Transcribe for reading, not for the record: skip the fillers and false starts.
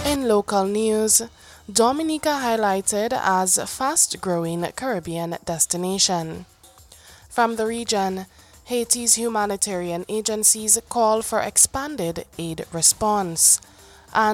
In local news, Dominica highlighted as fast-growing Caribbean destination. From the region, Haiti's humanitarian agencies call for expanded aid response.